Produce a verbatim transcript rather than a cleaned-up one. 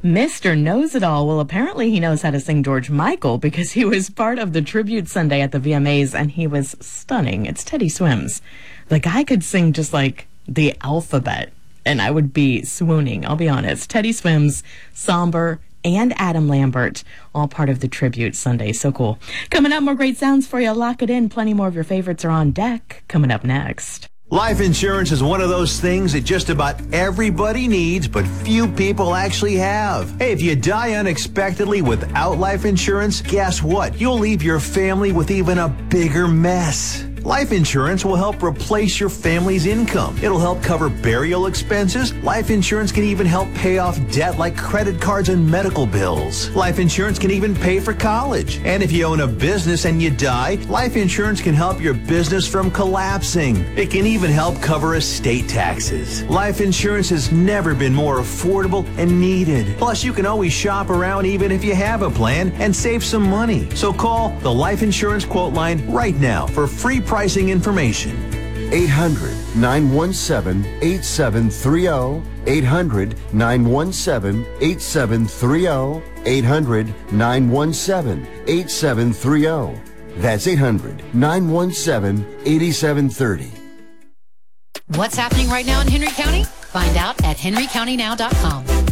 Mister Knows It All. Well, apparently he knows how to sing George Michael because he was part of the tribute Sunday at the V M As, and he was stunning. It's Teddy Swims. The guy could sing just like the alphabet, and I would be swooning, I'll be honest. Teddy Swims, Somber, and Adam Lambert, all part of the tribute Sunday. So cool. Coming up, more great sounds for you. Lock it in. Plenty more of your favorites are on deck. Coming up next. Life insurance is one of those things that just about everybody needs, but few people actually have. Hey, if you die unexpectedly without life insurance, guess what? You'll leave your family with even a bigger mess. Life insurance will help replace your family's income. It'll help cover burial expenses. Life insurance can even help pay off debt like credit cards and medical bills. Life insurance can even pay for college. And if you own a business and you die, life insurance can help your business from collapsing. It can even help cover estate taxes. Life insurance has never been more affordable and needed. Plus, you can always shop around even if you have a plan and save some money. So call the Life Insurance Quote Line right now for free pricing information. eight hundred, nine one seven, eight seven three zero. eight hundred, nine one seven, eight seven three zero. eight hundred, nine one seven, eight seven three zero. That's eight hundred, nine one seven, eight seven three zero. What's happening right now in Henry County? Find out at henry county now dot com.